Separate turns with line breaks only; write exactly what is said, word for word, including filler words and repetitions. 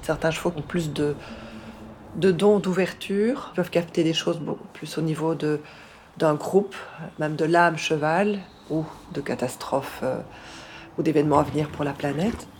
Certains chevaux ont plus de, de dons d'ouverture, peuvent capter des choses beaucoup plus au niveau de, d'un groupe, même de l'âme cheval, ou de catastrophes euh, ou d'événements à venir pour la planète.